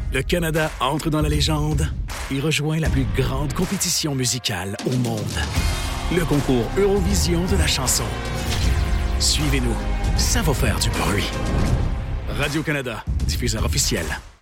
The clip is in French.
Le Canada entre dans la légende et rejoint la plus grande compétition musicale au monde. Le concours Eurovision de la chanson. Suivez-nous, ça va faire du bruit. Radio-Canada, diffuseur officiel.